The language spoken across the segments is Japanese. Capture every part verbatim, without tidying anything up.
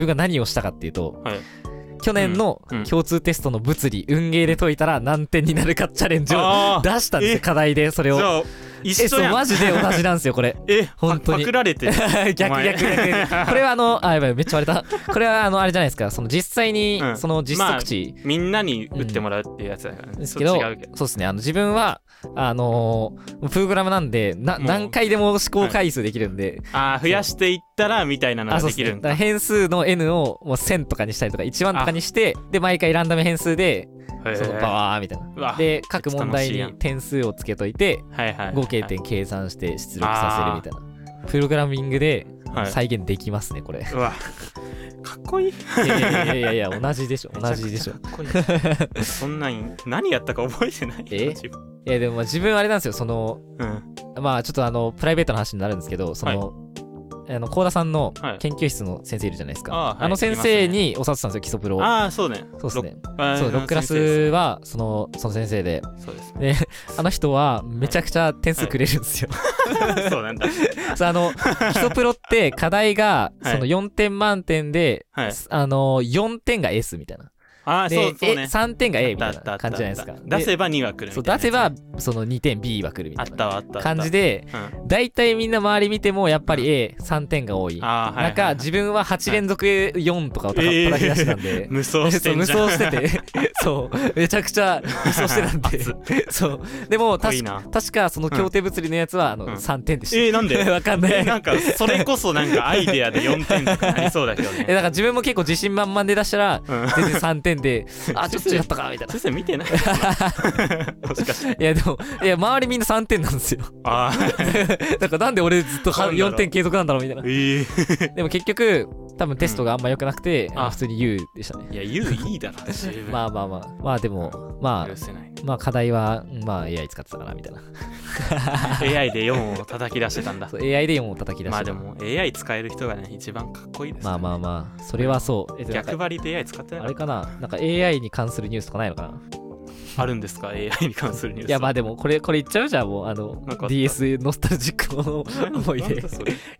分が何をしたかっていうと、 はい、 去年の共通テストの物理、うん、運ゲーで解いたら何点になるかチャレンジを出したんですよ、課題で。それをじゃあ一緒やん。 え、そうマジで同じなんですよこれ。 え、 本当にパクられてる。 逆逆逆これはあのあやばいめっちゃ割れた。これはあのあれじゃないですか、その実際にその実測値、 まあ、みんなに打ってもらうっていうやつだからね、 うん、ですけど、そうですね、あの自分はあのー、プログラムなんでな何回でも試行回数できるんで、 はい、ああ増やしていったらみたいなのができるんだ。 だ、ね、変数の n をもうせんとかにしたりとかいちまんとかにして、で毎回ランダム変数でそのバワーみたいなで各問題に点数をつけといて合計点計算して出力させるみたいなプログラミングで再現できますねこれ。 うわかっこいい。いやいやいやいや同じでしょ同じでしょ。 かっこいい。そんなん何やったか覚えてない。 えいやでも自分あれなんですよ、その、うん、まあちょっとあのプライベートの話になるんですけど、その、はい、あの幸田さんの研究室の先生いるじゃないですか、はい、あ, あの先生に教わってたんですよ基礎プロ。 ああそうねそうですね。そうろくクラスはそのその先生で、 そうです、 ね、であの人はめちゃくちゃ点数くれるんですよ、 はい、そうなんだ。 そうあの基礎プロって課題がそのよんてん満点で、はい、あのよんてんが S みたいな。 あでそうそうね、 さんてんが A みたいな感じじゃないですか。 出せばには来るみたいな。 そう出せばそのにてん B は来るみたいな感じで、 だいたいみんな周り見てもやっぱり エーさんてんが多い。なんか自分ははち連続よんとかを叩き出したんで、 無双してんじゃん。 無双しててそうめちゃくちゃ無双してたんでそうでも確か確かその協定物理のやつはあのさんてんでした。 えなんでわかんない。 なんかそれこそなんかアイデアでよんてんとかありそうだけどね。 だから自分も結構自信満々で出したら全然さんてんであちょっとやったかみたいな。 先生見てない。もしかして。 いやでもいや周りみんなさんてんなんですよ。ああ。だからなんで俺ずっとよんてん継続なんだろうみたいな。えー、でも結局多分テストがあんま良くなくて、うん、普通に U でしたね。 いや U いいだろ。 まあまあまあまあでもまあまあ課題はまあ エーアイ 使ってたかなみたいな。 エーアイ でよんを叩き出してたんだ。 そう エーアイ でよんを叩き出してた。 まあでも エーアイ 使える人がね一番かっこいいです、ね。 まあまあまあそれはそう。 逆張りで エーアイ 使ってない。 あれかな、なんか エーアイ に関するニュースとかないのかな。 あるんですか エーアイ に関するニュース。 いやまあでもこれこれ言っちゃうじゃんもうあの ディーエス ノスタルジックの思い出。だから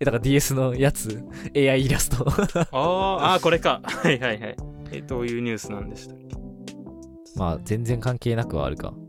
ディーエス のやつ エーアイ イラスト。 ああこれか。はいはいはい。えどういうニュースなんでしたっけ。 まあ全然関係なくはあるか。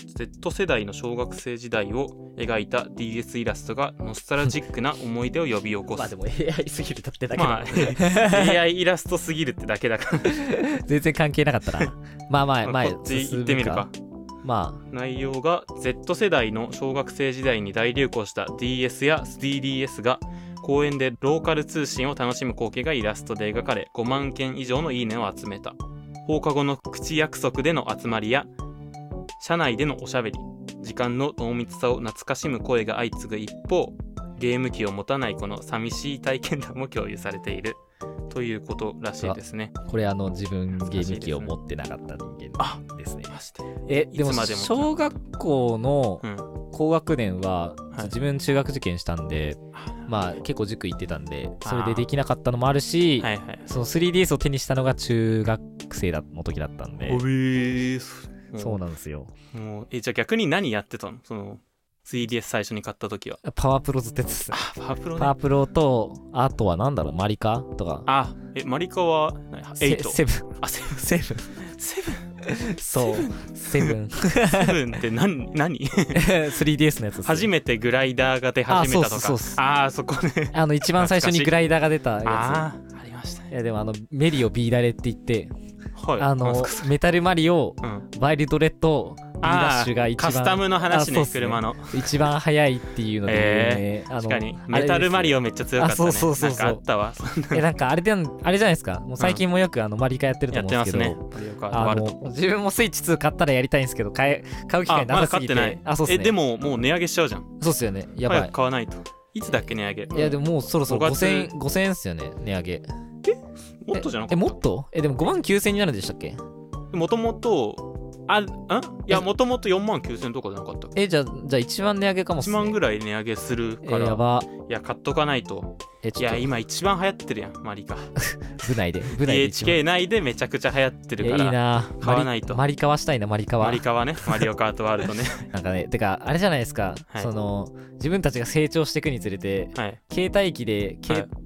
Z 世代の小学生時代を描いた ディーエス イラストがノスタルジックな思い出を呼び起こす。 まあでも エーアイ すぎるだってだけだ、 まあ、エーアイ イラストすぎるってだけだから全然関係なかったな。まあまあまあこっち行ってみるか。 まあ内容が Z 世代の小学生時代に大流行した ディーエス や ディーディーエス が公園でローカル通信を楽しむ光景がイラストで描かれごまんけん以上のいいねを集めた。放課後の口約束での集まりや社内でのおしゃべり、時間の濃密さを懐かしむ声が相次ぐ一方、ゲーム機を持たない子の寂しい体験談も共有されているということらしいですね。 これあの自分ゲーム機を持ってなかった人間ですね。えでも小学校の高学年は自分中学受験したんで、まあ結構塾行ってたんでそれでできなかったのもあるし、はいはい、その スリーディーエス を手にしたのが中学生の時だったんで。 おーそうなんですよ。 もうえじゃあ逆に何やってたのその スリーディーエス 最初に買った時は。 パワープロずっとやってた。 あパワープロね。 パワープロとあとはなんだろうマリカとか。 あえマリカはエイト。 セブン。 あセブンセブンセブンそうセブンセブンって何何スリーディーエス のやつです、ね、 初めてグライダーが出始めたとか。ああそこね。 あの一番最初にグライダーが出たやつ。 あありましたね。 いやでもあのメリオ B ダレって言ってはい、 あのメタルマリオ、うん、ワイルドレッド B ダッシュが一番カスタムの話 ね, ね車の一番速いっていうので、 えー、あの確かにメタルマリオめっちゃ強かったね。あそうそうそうそうなんかあったわ。 えなんかあれであれじゃないですか。もう最近もよくあのマリカやってると思うんですけど、 やってますね、 あの自分もスイッチツー買ったらやりたいんですけど買え買う機会なさすぎて。 あまだ買ってない。 あそうっすね。 えでももう値上げしちゃうじゃん。 そうっすよね。やばい。 早く買わないと。いつだっけ値上げ。 いやでももうそろそろごせんえんごせんえんっすよね値上げ。 えもっとじゃなかった。 えもっとえでもごまんきゅうせんになるんでしたっけ。 もともとあんいやもともとよんまんきゅうせんとかじゃなかったっけ。 えじゃあじゃあいちまん値上げかもっすね。 いちまんぐらい値上げするから、 えやば。 いや買っとかないと。えいや今一番流行ってるやんマリカ。 部内で部内でエイチケー 内でめちゃくちゃ流行ってるからいいな買わないと。 マリカワしたいなマリカワ。 マリカワねマリオカートワールドね。 なんかねてかあれじゃないですか、はい、その自分たちが成長していくにつれて、はい、携帯機で、はい、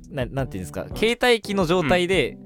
な, なんていうんですか携帯機の状態で